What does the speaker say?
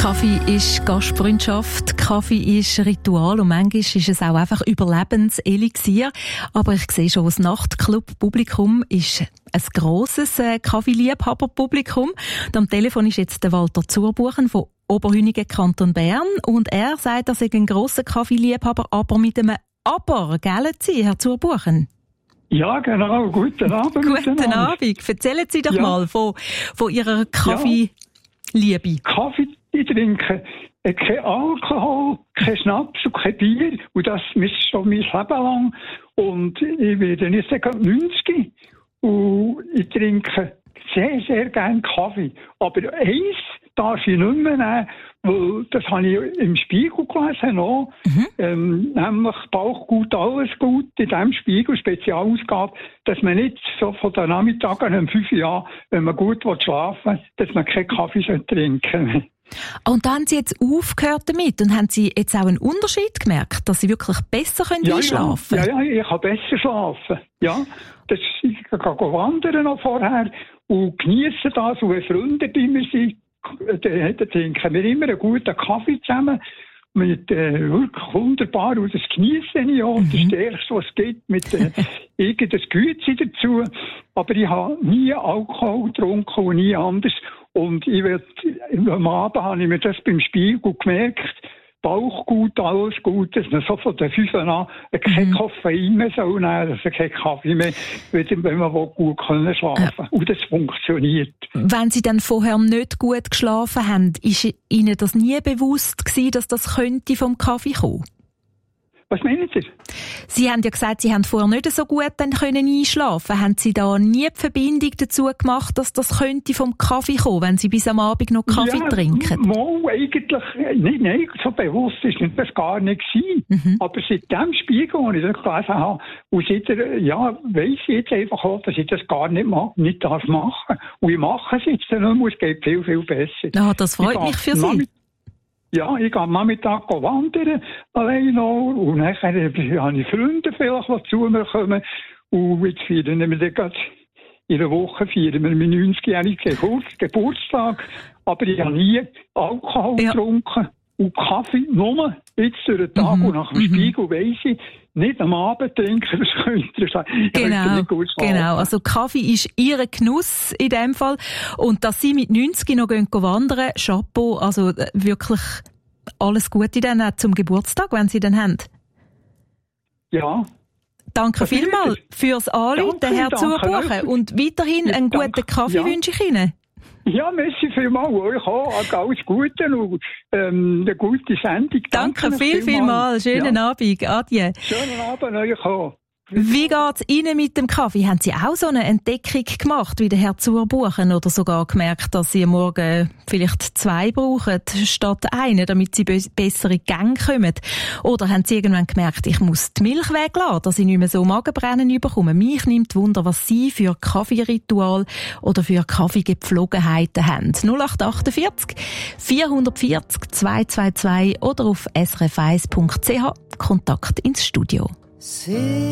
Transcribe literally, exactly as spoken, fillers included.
Kaffee ist Gastfreundschaft, Kaffee ist Ritual und manchmal ist es auch einfach Überlebenselixier. Aber ich sehe schon, das Nachtclub-Publikum ist ein grosses äh, Kaffeeliebhaber-Publikum. Und am Telefon ist jetzt der Walter Zurbuchen von Oberhünigen, Kanton Bern. Und er sagt, er sei ein grosser Kaffeeliebhaber, aber mit einem Aber, gell Sie, Herr Zurbuchen? Ja, genau. Guten Abend. Guten Abend. Erzählen Sie doch ja. mal von, von Ihrer Kaffee-Liebe. Ja. Kaffee, ich trinke äh, kein Alkohol, kein Schnaps und kein Bier. Und das ist schon mein Leben lang. Und ich werde nicht sagen neunzig. Und ich trinke sehr, sehr gerne Kaffee. Aber eins darf ich nicht mehr nehmen, weil das habe ich im Spiegel gelesen noch. Mhm. Ähm, nämlich Bauchgut, alles gut in diesem Spiegel, Spezialausgabe, dass man nicht so von den Nachmittagen um fünf Jahren, wenn man gut schlafen will, dass man keinen Kaffee trinken soll. Und dann haben Sie jetzt aufgehört damit und haben Sie jetzt auch einen Unterschied gemerkt, dass Sie wirklich besser können ja, einschlafen können? Ja, ja, ich kann besser schlafen. Ja, das, ich kann wandern noch vorher und genieße das. Und wenn Freunde bei mir sind, dann trinken wir immer einen guten Kaffee zusammen. Mit äh, wirklich wunderbar. Und das genieße ich auch. Mhm. Das Stärkste, was es gibt, mit äh, irgendeinem Güte dazu. Aber ich habe nie Alkohol getrunken und nie anders. Und ich werd, am Abend habe ich mir das beim Spiegel gemerkt, Bauch gut, alles gut, dass man so von den fünf an kein mhm. Koffein mehr soll nehmen, also kein Kaffee mehr, wenn man gut können schlafen kann. Und das funktioniert. Wenn Sie dann vorher nicht gut geschlafen haben, ist Ihnen das nie bewusst gewesen, dass das könnte vom Kaffee kommen? Was meinen Sie? Sie haben ja gesagt, Sie haben vorher nicht so gut dann können einschlafen. Haben Sie da nie die Verbindung dazu gemacht, dass das könnte vom Kaffee kommen, wenn Sie bis am Abend noch Kaffee ja, trinken? Mal eigentlich, nein, nein, so bewusst ist das gar nicht gewesen. Mhm. Aber seit dem Spiegel, wo ich das gelesen habe, und seitdem, ja, weiss ich jetzt einfach auch, dass ich das gar nicht mag, nicht das machen. Und ich mache es jetzt nicht mehr, es geht viel, viel besser. Ah, das freut mich für Sie. Ja, ich gehe am Nachmittag wandern, allein noch. Und dann habe ich Freunde vielleicht, die zu mir kommen. Und jetzt feiern wir dann in einer Woche feiern wir meinen neunzigjährigen Geburtstag. Aber ich habe nie Alkohol ja. getrunken und Kaffee. Nur jetzt durch den Tag mhm. und nach dem Spiegel weiss ich, nicht am Abend trinken, das könnte sein. Genau, genau. Also Kaffee ist Ihr Genuss in dem Fall. Und dass Sie mit neunzig noch gehen wandern, Chapeau, also wirklich alles Gute dann auch zum Geburtstag, wenn Sie den haben. Ja. Danke vielmals fürs Anrufen, Herr Zurbuchen. Und weiterhin ja, einen guten danke. Kaffee ja. wünsche ich Ihnen. Ja, merci vielmals. Euch auch. Alles Gute und ähm, eine gute Sendung. Danke, Danke viel, vielmals. Schönen ja. Abend. Adieu. Schönen Abend euch auch. Wie geht's Ihnen mit dem Kaffee? Haben Sie auch so eine Entdeckung gemacht, wie der Herr Zurbuchen, oder sogar gemerkt, dass Sie morgen vielleicht zwei brauchen, statt einen, damit Sie be- bessere Gänge kommen? Oder haben Sie irgendwann gemerkt, ich muss die Milch weglassen, dass ich nicht mehr so Magenbrennen bekomme? Mich nimmt Wunder, was Sie für Kaffeeritual oder für Kaffeegepflogenheiten haben. null acht achtundvierzig vierhundertvierzig zweihundertzweiundzwanzig oder auf s r f eins punkt c h. Kontakt ins Studio.